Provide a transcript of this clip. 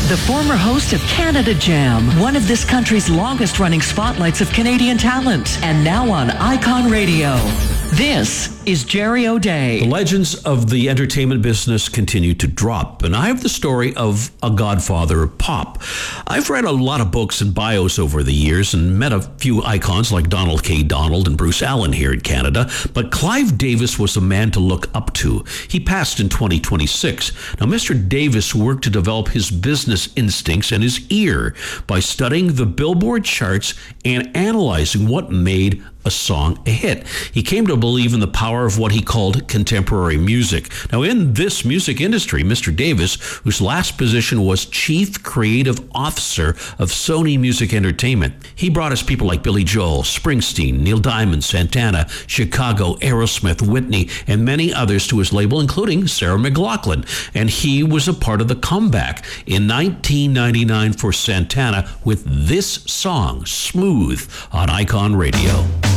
the former host of Canada Jam, one of this country's longest-running spotlights of Canadian talent, and now on Icon Radio. This is Jerry O'Day. The legends of the entertainment business continue to drop, and I have the story of a godfather of pop. I've read a lot of books and bios over the years and met a few icons like Donald K. Donald and Bruce Allen here in Canada, but Clive Davis was a man to look up to. He passed in 2026. Now, Mr. Davis worked to develop his business instincts and his ear by studying the Billboard charts and analyzing what made a song a hit. He came to believe in the power of what he called contemporary music. Now, in this music industry, Mr. Davis, whose last position was Chief Creative Officer of Sony Music Entertainment, he brought us people like Billy Joel, Springsteen, Neil Diamond, Santana, Chicago, Aerosmith, Whitney, and many others to his label, including Sarah McLachlan. And he was a part of the comeback in 1999 for Santana with this song, Smooth, on Icon Radio.